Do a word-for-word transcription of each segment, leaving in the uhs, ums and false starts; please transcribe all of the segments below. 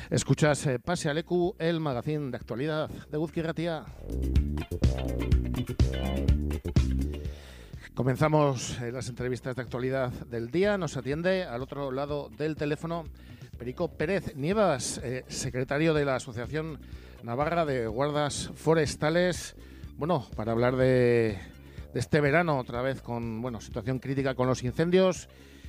Escuchas eh, Pase al Leku, el magazín de actualidad de Eguzki Irratia. Comenzamos eh, las entrevistas de actualidad del día. Nos atiende al otro lado del teléfono Perico Pérez Nievas, eh, secretario de la Asociación Navarra de Guardas Forestales. Bueno, para hablar de, de este verano, otra vez con bueno situación crítica con los incendios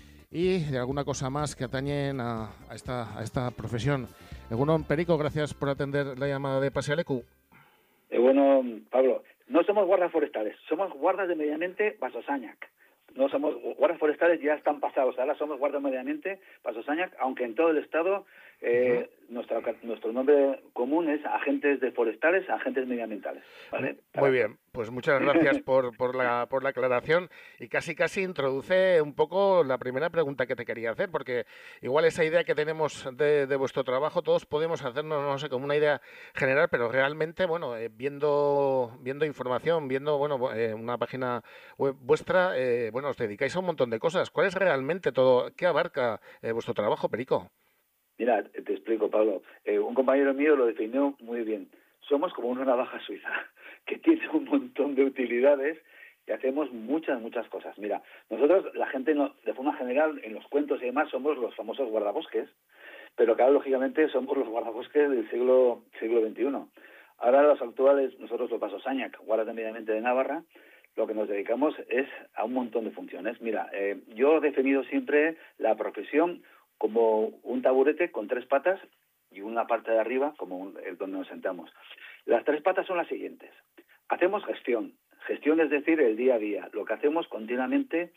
y de alguna cosa más que atañen a, a, esta, a esta profesión. Eh, bueno, Perico, gracias por atender la llamada de Pase al Leku. Eh, bueno, Pablo, no somos guardas forestales, somos guardas de medio ambiente Basosañac. No somos guardas forestales, ya están pasados, ahora somos guardas de medio ambiente Basosañac, aunque en todo el estado eh, uh-huh. nuestra, nuestro nombre común es agentes de forestales, agentes medioambientales. ¿Vale? Muy bien, pues muchas gracias por, por, la, por la aclaración y casi casi introduce un poco la primera pregunta que te quería hacer, porque igual esa idea que tenemos de, de vuestro trabajo, todos podemos hacernos, no sé, como una idea general, pero realmente, bueno, eh, viendo viendo información, viendo, bueno, eh, una página web vuestra, eh, bueno, os dedicáis a un montón de cosas. ¿Cuál es realmente todo? ¿Qué abarca eh, vuestro trabajo, Perico? Mira, te explico, Pablo. Eh, un compañero mío lo definió muy bien. Somos como una navaja suiza, que tiene un montón de utilidades y hacemos muchas, muchas cosas. Mira, nosotros, la gente, no, de forma general, en los cuentos y demás, somos los famosos guardabosques, pero claro, lógicamente, somos los guardabosques del siglo siglo veintiuno. Ahora, los actuales, nosotros los Basosañac, guardas de medio ambiente de Navarra, lo que nos dedicamos es a un montón de funciones. Mira, eh, yo he definido siempre la profesión como un taburete con tres patas y una parte de arriba como un, el donde nos sentamos. Las tres patas son las siguientes. Hacemos gestión. Gestión es decir, el día a día. Lo que hacemos continuamente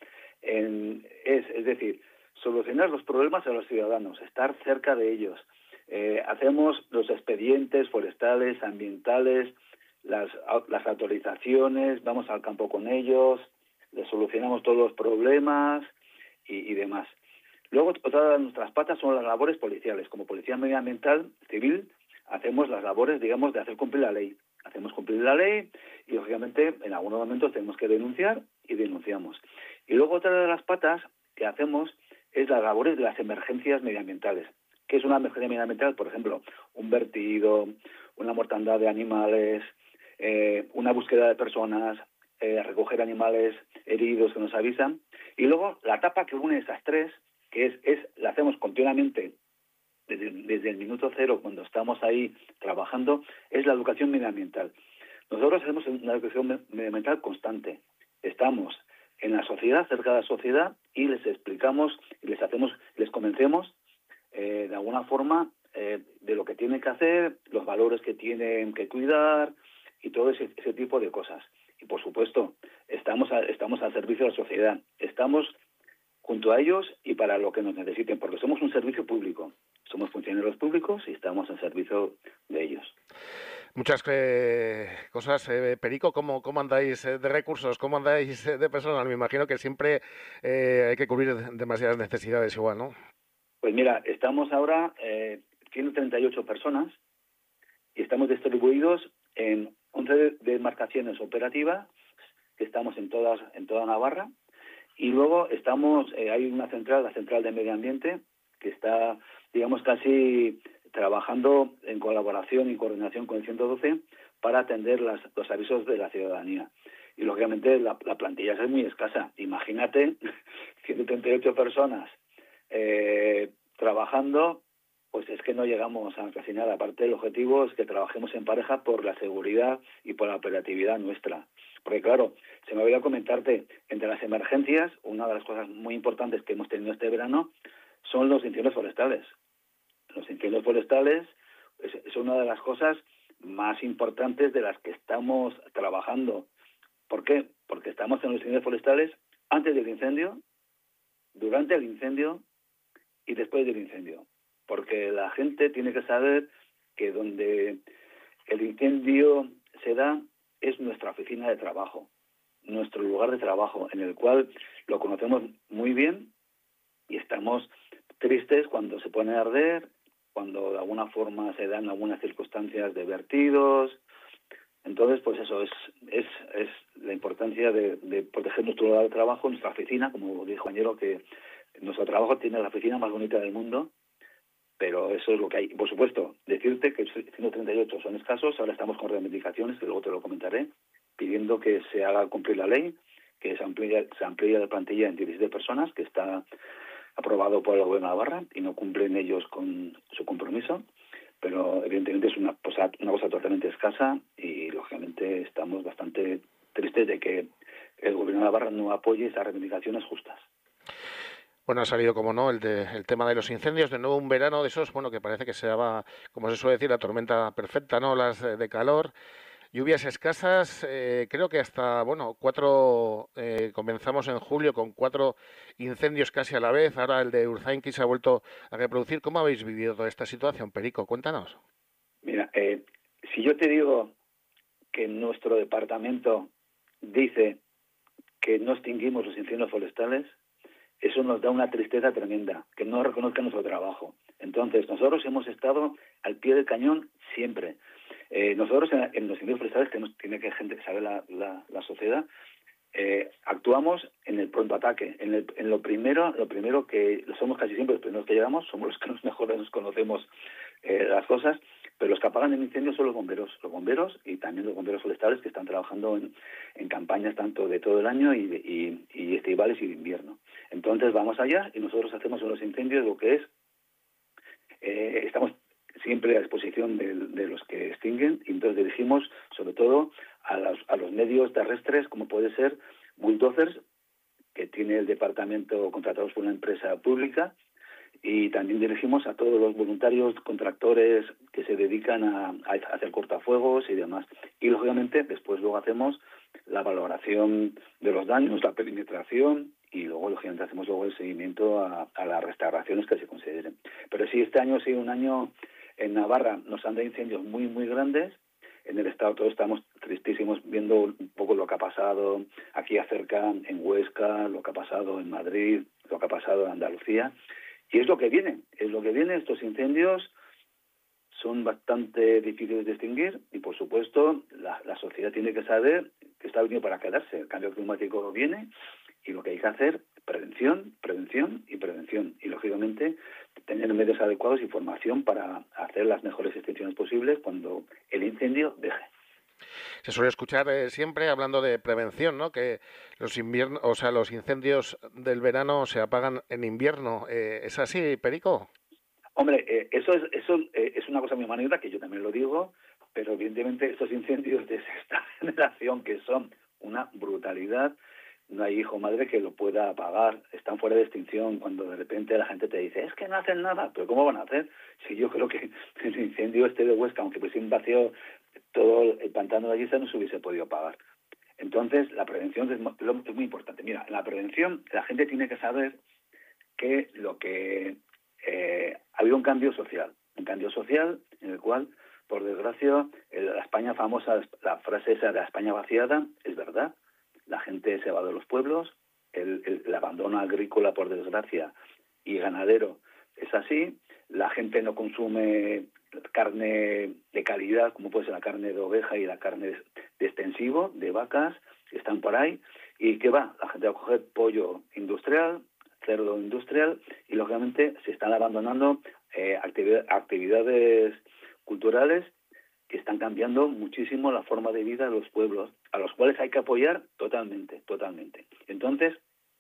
en, es, es decir, solucionar los problemas a los ciudadanos, estar cerca de ellos. Eh, hacemos los expedientes forestales, ambientales, las, las autorizaciones, vamos al campo con ellos, les solucionamos todos los problemas y, y demás. Luego, otra de nuestras patas son las labores policiales. Como policía medioambiental civil, hacemos las labores, digamos, de hacer cumplir la ley. Hacemos cumplir la ley y, lógicamente, en algunos momentos tenemos que denunciar y denunciamos. Y luego otra de las patas que hacemos es las labores de las emergencias medioambientales. ¿Qué es una emergencia medioambiental? Por ejemplo, un vertido, una mortandad de animales, eh, una búsqueda de personas, eh, recoger animales heridos que nos avisan. Y luego la etapa que une esas tres, que es, es la hacemos continuamente desde, desde el minuto cero cuando estamos ahí trabajando, es la educación medioambiental. Nosotros hacemos una educación medioambiental constante. Estamos en la sociedad, cerca de la sociedad, y les explicamos y les hacemos, les convencemos eh, de alguna forma eh, de lo que tienen que hacer, los valores que tienen que cuidar y todo ese, ese tipo de cosas. Y por supuesto, estamos a, estamos al servicio de la sociedad. Estamos junto a ellos y para lo que nos necesiten, porque somos un servicio público. Somos funcionarios públicos y estamos al servicio de ellos. Muchas eh, cosas. Eh, Perico, ¿cómo, ¿cómo andáis eh, de recursos? ¿Cómo andáis eh, de personal? Me imagino que siempre eh, hay que cubrir demasiadas necesidades igual, ¿no? Pues mira, estamos ahora eh, ciento treinta y ocho personas y estamos distribuidos en once demarcaciones operativas que estamos en todas en toda Navarra. Y luego estamos, eh, hay una central, la central de medio ambiente, que está, digamos, casi trabajando en colaboración y coordinación con el ciento doce para atender las, los avisos de la ciudadanía. Y, lógicamente, la, la plantilla es muy escasa. Imagínate, ciento treinta y ocho personas eh, trabajando, pues es que no llegamos a casi nada. Aparte, el objetivo es que trabajemos en pareja por la seguridad y por la operatividad nuestra. Porque, claro, se me olvidó comentarte, entre las emergencias, una de las cosas muy importantes que hemos tenido este verano son los incendios forestales. Los incendios forestales es, es una de las cosas más importantes de las que estamos trabajando. ¿Por qué? Porque estamos en los incendios forestales antes del incendio, durante el incendio y después del incendio. Porque la gente tiene que saber que donde el incendio se da es nuestra oficina de trabajo, nuestro lugar de trabajo, en el cual lo conocemos muy bien y estamos tristes cuando se pone a arder, cuando de alguna forma se dan algunas circunstancias de vertidos. Entonces, pues eso es es, es la importancia de, de proteger nuestro lugar de trabajo, nuestra oficina, como dijo el compañero, que nuestro trabajo tiene la oficina más bonita del mundo, pero eso es lo que hay. Por supuesto, decirte que ciento treinta y ocho son escasos, ahora estamos con reivindicaciones, que luego te lo comentaré, pidiendo que se haga cumplir la ley, que se amplíe, se amplíe la plantilla en diecisiete personas, que está aprobado por el Gobierno de Navarra y no cumplen ellos con su compromiso, pero evidentemente es una cosa, una cosa totalmente escasa y lógicamente estamos bastante tristes de que el Gobierno de Navarra no apoye esas reivindicaciones justas. Bueno, ha salido, como no, el, de, el tema de los incendios, de nuevo un verano de esos, bueno, que parece que se daba, como se suele decir, la tormenta perfecta, ¿no? Las de, de calor, lluvias escasas, eh, creo que hasta, bueno, cuatro, eh, comenzamos en julio con cuatro incendios casi a la vez, ahora el de Urzainqui se ha vuelto a reproducir. ¿Cómo habéis vivido toda esta situación, Perico? Cuéntanos. Mira, eh, si yo te digo que nuestro departamento dice que no extinguimos los incendios forestales, eso nos da una tristeza tremenda, que no reconozcan nuestro trabajo. Entonces, nosotros hemos estado al pie del cañón siempre. Eh, nosotros en, en los incendios forestales, que nos tiene que gente saber la, la, la sociedad, eh, actuamos en el pronto ataque. En, el, en lo primero, lo primero que somos casi siempre los primeros que llegamos, somos los que nos mejor nos conocemos eh, las cosas, pero los que apagan el incendio son los bomberos, los bomberos y también los bomberos forestales que están trabajando en, en campañas tanto de todo el año y, de, y, y estivales y de invierno. Entonces vamos allá y nosotros hacemos en los incendios lo que es, eh, estamos siempre a disposición de, de los que extinguen y entonces dirigimos sobre todo a los, a los medios terrestres como puede ser bulldozers que tiene el departamento contratados por una empresa pública y también dirigimos a todos los voluntarios, contractores que se dedican a, a hacer cortafuegos y demás. Y lógicamente después luego hacemos la valoración de los daños, la perimetración y luego lógicamente hacemos luego el seguimiento a, a las restauraciones que se consideren. Pero sí, este año ha sido un año en Navarra, nos han dado incendios muy, muy grandes. En el estado todos estamos tristísimos viendo un poco lo que ha pasado aquí acerca en Huesca, lo que ha pasado en Madrid, lo que ha pasado en Andalucía. Y es lo que viene, es lo que viene. Estos incendios son bastante difíciles de extinguir y, por supuesto, la, la sociedad tiene que saber que está venido para quedarse. El cambio climático viene y lo que hay que hacer, prevención, prevención y prevención. Y, lógicamente, tener medios adecuados y formación para hacer las mejores extinciones posibles cuando el incendio deje. Se suele escuchar eh, siempre hablando de prevención, ¿no? Que los inviernos, o sea, los incendios del verano se apagan en invierno. Eh, ¿Es así, Perico? Hombre, eh, eso es eso eh, es una cosa muy manida que yo también lo digo, pero evidentemente estos incendios de sexta generación que son una brutalidad, no hay hijo o madre que lo pueda apagar, están fuera de extinción. Cuando de repente la gente te dice, es que no hacen nada, pero ¿cómo van a hacer? Si yo creo que el incendio este de Huesca, aunque fuese un vacío, todo el pantano de allí no se hubiese podido apagar. Entonces, la prevención es muy importante. Mira, en la prevención la gente tiene que saber que lo que eh, ha habido un cambio social, un cambio social en el cual, por desgracia, la España famosa, la frase esa de la España vaciada, es verdad. La gente se va de los pueblos, el, el, el abandono agrícola, por desgracia, y ganadero es así. La gente no consume carne de calidad, como puede ser la carne de oveja y la carne de extensivo, de vacas, que están por ahí. ¿Y qué va? La gente va a coger pollo industrial, cerdo industrial, y lógicamente se están abandonando eh, actividad, actividades culturales que están cambiando muchísimo la forma de vida de los pueblos, a los cuales hay que apoyar totalmente, totalmente. Entonces,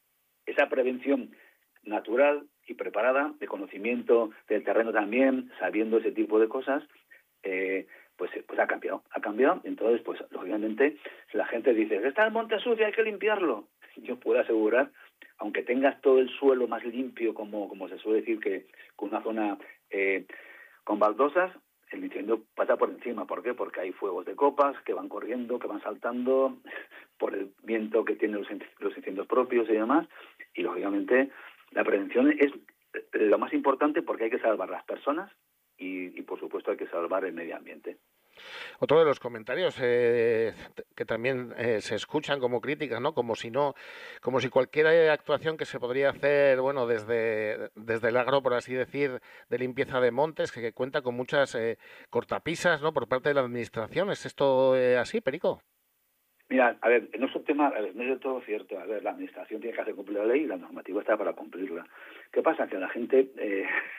esa prevención natural y preparada, de conocimiento del terreno también, sabiendo ese tipo de cosas, eh, pues, pues ha cambiado, ha cambiado. Entonces, pues lógicamente, si la gente dice, está el monte sucio, hay que limpiarlo, yo puedo asegurar, aunque tengas todo el suelo más limpio, como, como se suele decir, que con una zona eh, con baldosas, el incendio pasa por encima. ¿Por qué? Porque hay fuegos de copas que van corriendo, que van saltando, por el viento que tienen los, los incendios propios y demás. Y, lógicamente, la prevención es lo más importante porque hay que salvar las personas y, y por supuesto, hay que salvar el medio ambiente. Otro de los comentarios eh, que también eh, se escuchan como críticas, ¿no? Como si no, como si cualquier actuación que se podría hacer, bueno, desde, desde el agro, por así decir, de limpieza de montes, que, que cuenta con muchas eh, cortapisas, ¿no? Por parte de la administración. ¿Es esto eh, así, Perico? Mira, a ver, no es un tema, a ver, no es de todo cierto. A ver, la administración tiene que hacer cumplir la ley y la normativa está para cumplirla. ¿Qué pasa? Que la gente, eh,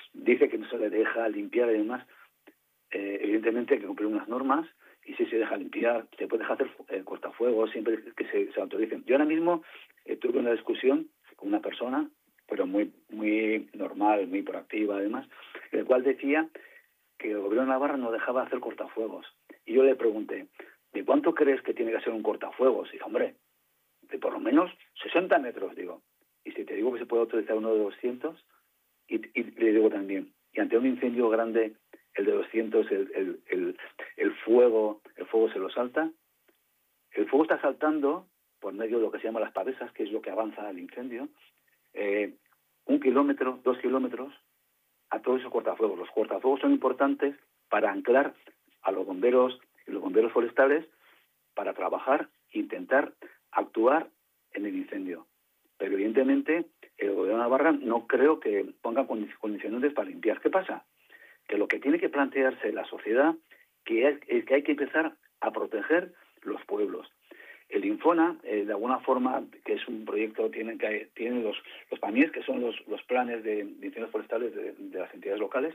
dice que no se le deja limpiar y demás. Eh, evidentemente hay que cumplir unas normas y si se deja limpiar, se puede dejar hacer eh, cortafuegos siempre que se, se autoricen. Yo ahora mismo eh, tuve una discusión con una persona, pero muy muy normal, muy proactiva además, el cual decía que el gobierno de Navarra no dejaba hacer cortafuegos. Y yo le pregunté, ¿de cuánto crees que tiene que ser un cortafuegos? Y dijo, hombre, de por lo menos sesenta metros, digo. Y si te digo que se puede autorizar uno de doscientos, y, y le digo también, y ante un incendio grande, el de doscientos, el, el, el, el fuego el fuego se lo salta. El fuego está saltando por medio de lo que se llama las pavesas, que es lo que avanza al incendio, eh, un kilómetro, dos kilómetros, a todos esos cortafuegos. Los cortafuegos son importantes para anclar a los bomberos y los bomberos forestales para trabajar e intentar actuar en el incendio. Pero evidentemente el gobierno de Navarra no creo que ponga condicionantes para limpiar. ¿Qué pasa? Que lo que tiene que plantearse la sociedad que es, es que hay que empezar a proteger los pueblos. El Infona, eh, de alguna forma, que es un proyecto, tiene, que, tiene los, los P A M I S, que son los, los planes de, de incendios forestales de, de las entidades locales,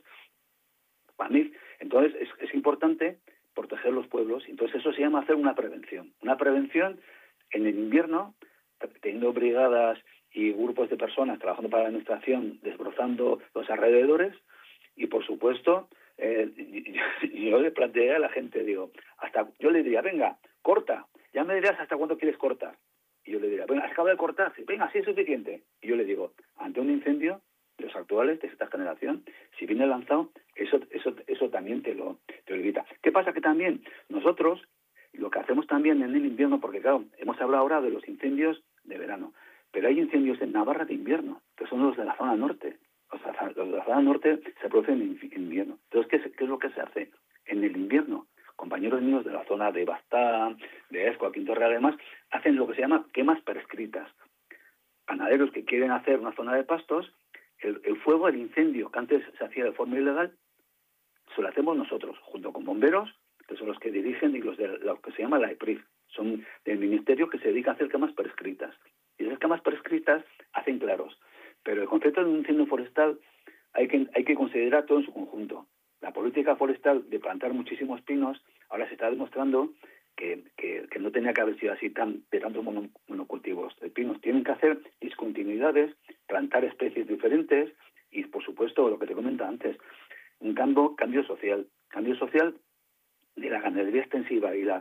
P A M I S. Entonces, es, es importante proteger los pueblos. Entonces, eso se llama hacer una prevención. Una prevención en el invierno, teniendo brigadas y grupos de personas trabajando para la administración, desbrozando los alrededores, y, por supuesto, eh, yo le planteé a la gente, digo, hasta yo le diría, venga, corta, ya me dirás hasta cuándo quieres cortar. Y yo le diría, venga, acaba de cortar, venga, sí es suficiente. Y yo le digo, ante un incendio, los actuales de esta generación, si viene lanzado, eso eso eso también te lo, te lo evita. ¿Qué pasa? Que también nosotros, lo que hacemos también en el invierno, porque claro, hemos hablado ahora de los incendios de verano, pero hay incendios en Navarra de invierno, que son los de la zona norte. O sea, los de la zona norte se producen en invierno. Entonces, ¿qué es, qué es lo que se hace en el invierno? Compañeros míos de la zona de Bastá, de Escoa, Quinto Real, además, hacen lo que se llama quemas prescritas. Ganaderos que quieren hacer una zona de pastos, el, el fuego, el incendio, que antes se hacía de forma ilegal, se lo hacemos nosotros, junto con bomberos, que son los que dirigen, y los de lo que se llama la E P R I F, son del ministerio que se dedica a hacer quemas prescritas. Y esas quemas prescritas hacen claros. Pero el concepto de un incendio forestal hay que, hay que considerar todo en su conjunto. La política forestal de plantar muchísimos pinos ahora se está demostrando que, que, que no tenía que haber sido así tan, de tantos mono, monocultivos de pinos. Tienen que hacer discontinuidades, plantar especies diferentes y, por supuesto, lo que te comenta antes, un cambio, cambio social. Cambio social de la ganadería extensiva y la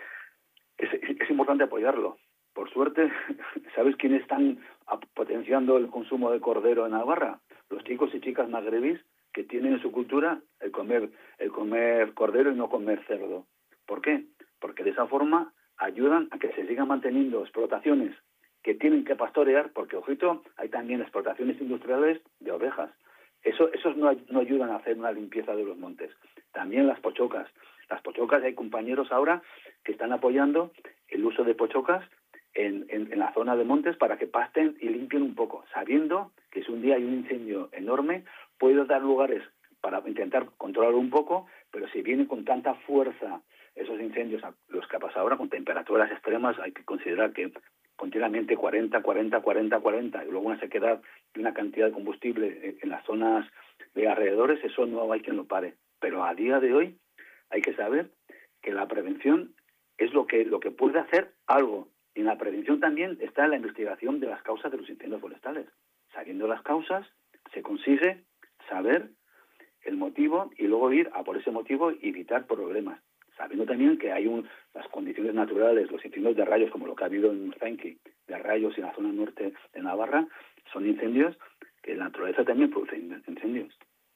es, es importante apoyarlo. Por suerte, ¿sabes quiénes están potenciando el consumo de cordero en Navarra? Los chicos y chicas magrebís que tienen en su cultura el comer el comer cordero y no comer cerdo. ¿Por qué? Porque de esa forma ayudan a que se sigan manteniendo explotaciones que tienen que pastorear, porque, ojito, hay también explotaciones industriales de ovejas. Eso, esos no, no ayudan a hacer una limpieza de los montes. También las pochocas. Las pochocas, hay compañeros ahora que están apoyando el uso de pochocas En, en, en la zona de montes para que pasten y limpien un poco, sabiendo que si un día hay un incendio enorme, puede dar lugares para intentar controlarlo un poco, pero si vienen con tanta fuerza esos incendios, los que ha pasado ahora, con temperaturas extremas, hay que considerar que continuamente cuarenta, cuarenta, cuarenta, cuarenta, y luego una sequedad y una cantidad de combustible en las zonas de alrededores, eso no hay quien lo pare. Pero a día de hoy hay que saber que la prevención es lo que, lo que puede hacer algo. Y en la prevención también está la investigación de las causas de los incendios forestales. Sabiendo las causas, se consigue saber el motivo y luego ir a por ese motivo y evitar problemas. Sabiendo también que hay un, las condiciones naturales, los incendios de rayos, como lo que ha habido en Murzainqui, de rayos en la zona norte de Navarra, son incendios que la naturaleza también produce incendios.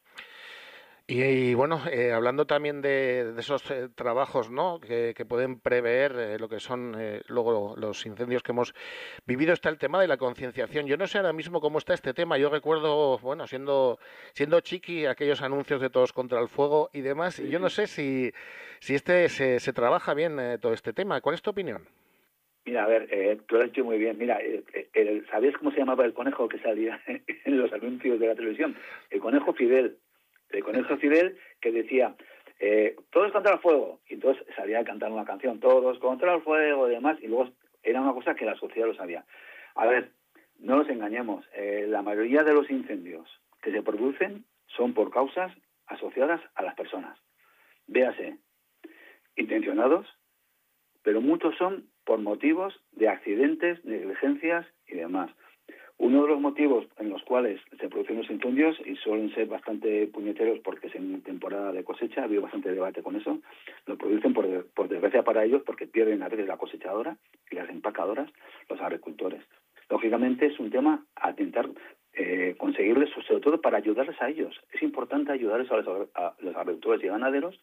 Y, y bueno, eh, hablando también de, de esos eh, trabajos, ¿no?, que, que pueden prever eh, lo que son eh, luego los incendios que hemos vivido, está el tema de la concienciación. Yo no sé ahora mismo cómo está este tema. Yo recuerdo, bueno, siendo siendo chiqui, aquellos anuncios de Todos contra el Fuego y demás. Y yo no sé si, si este se, se trabaja bien eh, todo este tema. ¿Cuál es tu opinión? Mira, a ver, eh, tú lo has dicho muy bien. Mira, eh, eh, ¿sabías cómo se llamaba el conejo que salía en los anuncios de la televisión? El conejo Fidel. El conejo Fidel, que decía, eh, todos contra el fuego, y entonces salía a cantar una canción, todos contra el fuego y demás, y luego era una cosa que la sociedad lo sabía. A ver, no nos engañemos, eh, la mayoría de los incendios que se producen son por causas asociadas a las personas. Véase, intencionados, pero muchos son por motivos de accidentes, negligencias y demás. Uno de los motivos en los cuales se producen los incendios, y suelen ser bastante puñeteros porque es en temporada de cosecha, ha habido bastante debate con eso, lo producen por, por desgracia para ellos porque pierden a veces la cosechadora y las empacadoras, los agricultores. Lógicamente es un tema a intentar eh, conseguirles, sobre todo para ayudarles a ellos. Es importante ayudarles a los, a los agricultores y ganaderos,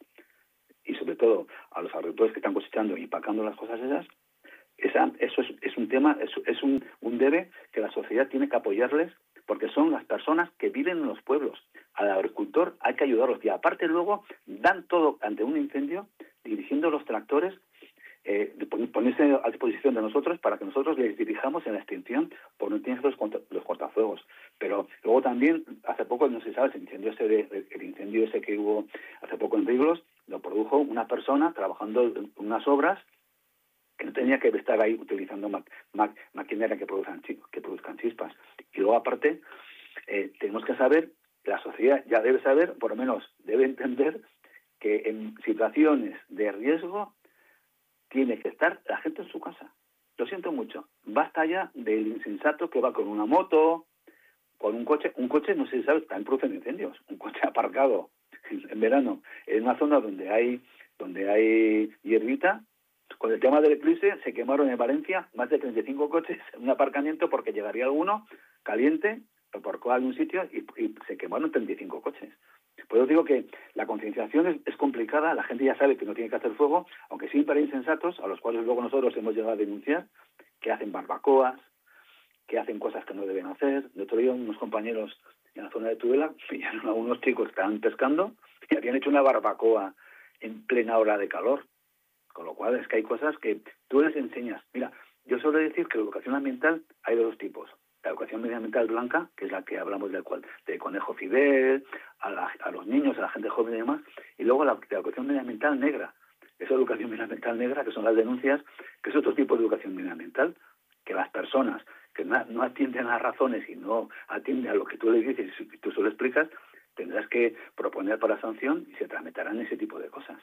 y sobre todo a los agricultores que están cosechando y empacando las cosas esas. Esa, eso es, es un tema, es, es un, un debe que la sociedad tiene que apoyarles, porque son las personas que viven en los pueblos. Al agricultor hay que ayudarlos, y aparte luego dan todo ante un incendio, dirigiendo los tractores, eh, ponerse a disposición de nosotros para que nosotros les dirijamos en la extinción por no tener los, los cortafuegos. Pero luego también, hace poco, no se sabe, el incendio ese, de, el incendio ese que hubo hace poco en Riglos, lo produjo una persona trabajando en unas obras que no tenía que estar ahí utilizando ma ma maquinaria que produzcan, que produzcan chispas. Y luego, aparte, eh, tenemos que saber, la sociedad ya debe saber, por lo menos debe entender, que en situaciones de riesgo tiene que estar la gente en su casa. Lo siento mucho. Basta ya del insensato que va con una moto, con un coche. Un coche, no sé si sabes, también producen incendios. Un coche aparcado en verano en una zona donde hay, donde hay hierbita. Con el tema del eclipse se quemaron en Valencia más de treinta y cinco coches en un aparcamiento porque llegaría alguno caliente, lo porcó a algún sitio y, y se quemaron treinta y cinco coches. Por eso digo que la concienciación es, es complicada, la gente ya sabe que no tiene que hacer fuego, aunque siempre hay insensatos, a los cuales luego nosotros hemos llegado a denunciar, que hacen barbacoas, que hacen cosas que no deben hacer. De otro día unos compañeros en la zona de Tudela pillaron a unos chicos que estaban pescando y habían hecho una barbacoa en plena hora de calor. Con lo cual es que hay cosas que tú les enseñas. Mira, yo suelo decir que la educación ambiental hay de dos tipos. La educación medioambiental blanca, que es la que hablamos del, cual, del conejo Fidel, a, la, a los niños, a la gente joven y demás, y luego la, la educación medioambiental negra. Esa educación medioambiental negra, que son las denuncias, que es otro tipo de educación medioambiental, que las personas que no, no atienden a razones y no atienden a lo que tú les dices y tú solo explicas, tendrás que proponer para sanción y se tramitarán ese tipo de cosas.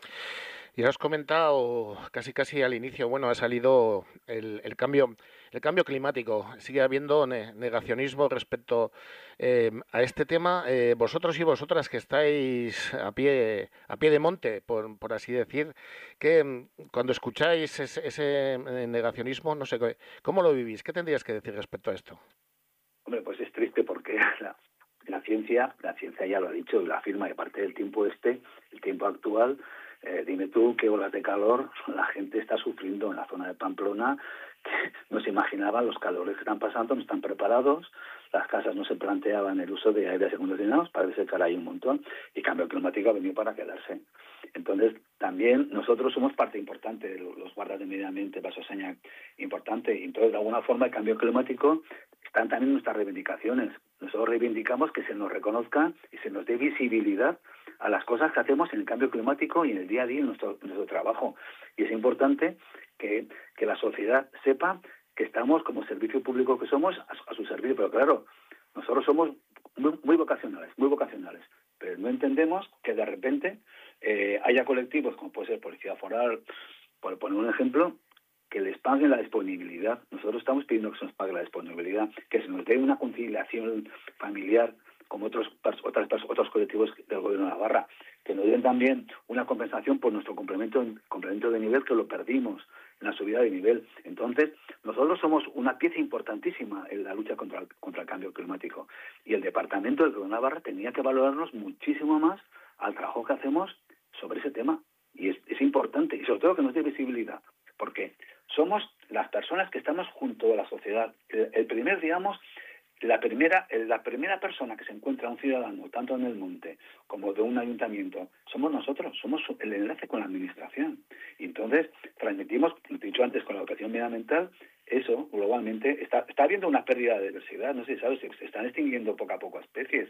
Y has comentado casi casi al inicio, bueno, ha salido el, el cambio el cambio climático. Sigue habiendo ne negacionismo respecto eh, a este tema. Eh, vosotros y vosotras que estáis a pie a pie de monte, por, por así decir, que cuando escucháis ese, ese negacionismo, no sé, ¿cómo lo vivís? ¿Qué tendrías que decir respecto a esto? Hombre, pues es triste porque la, la ciencia, la ciencia ya lo ha dicho y lo afirma, que parte del tiempo este, el tiempo actual. Eh, dime tú qué olas de calor la gente está sufriendo en la zona de Pamplona, que no se imaginaban los calores que están pasando, no están preparados, las casas no se planteaban el uso de aires acondicionados, parece que ahora hay un montón, y cambio climático ha venido para quedarse. Entonces, también nosotros somos parte importante de los guardas de medio ambiente, paso señal importante, y entonces de alguna forma el cambio climático están también nuestras reivindicaciones. Nosotros reivindicamos que se nos reconozca y se nos dé visibilidad a las cosas que hacemos en el cambio climático y en el día a día en nuestro, en nuestro trabajo. Y es importante que, que la sociedad sepa que estamos, como servicio público que somos, a, a su servicio. Pero claro, nosotros somos muy, muy vocacionales, muy vocacionales, pero no entendemos que de repente eh, haya colectivos, como puede ser Policía Foral, por poner un ejemplo, que les paguen la disponibilidad. Nosotros estamos pidiendo que se nos pague la disponibilidad, que se nos dé una conciliación familiar como otros otras otros colectivos del Gobierno de Navarra, que nos den también una compensación por nuestro complemento complemento de nivel, que lo perdimos en la subida de nivel. Entonces, nosotros somos una pieza importantísima en la lucha contra el, contra el cambio climático, y el Departamento del Gobierno de Navarra tenía que valorarnos muchísimo más al trabajo que hacemos sobre ese tema, y es, es importante, y sobre todo que nos dé visibilidad, porque somos las personas que estamos junto a la sociedad. El, el primer, digamos, La primera, la primera persona que se encuentra un ciudadano, tanto en el monte como de un ayuntamiento, somos nosotros, somos el enlace con la administración. Y entonces transmitimos, como te he dicho antes, con la educación medioambiental, eso globalmente está, está habiendo una pérdida de diversidad, no sé si sabes, se están extinguiendo poco a poco especies.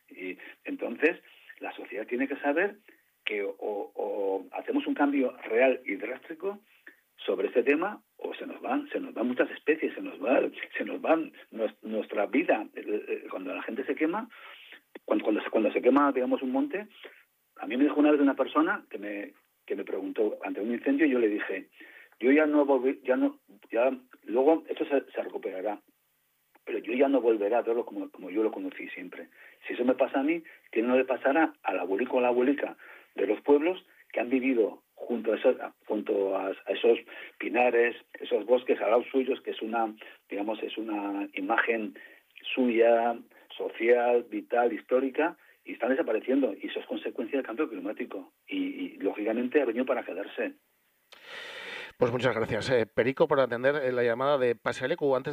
Y entonces la sociedad tiene que saber que o, o hacemos un cambio real y drástico sobre este tema, o se nos van, se nos van muchas especies, se nos va, se nos van nuestra vida. Cuando la gente se quema, cuando, cuando, se, cuando se quema, digamos, un monte, a mí me dijo una vez una persona que me, que me preguntó ante un incendio, y yo le dije, yo ya no volví, ya no, ya, luego esto se, se recuperará, pero yo ya no volveré a verlo como, como yo lo conocí siempre. Si eso me pasa a mí, que no le pasara al abuelico o a la abuelica de los pueblos que han vivido junto a esos, junto a, a esos pinares, esos bosques al lado suyos, que es una, digamos, es una imagen suya, social, vital, histórica, y están desapareciendo, y eso es consecuencia del cambio climático, y, y lógicamente ha venido para quedarse. Pues muchas gracias, eh, Perico, por atender la llamada de Pasalecu. Antes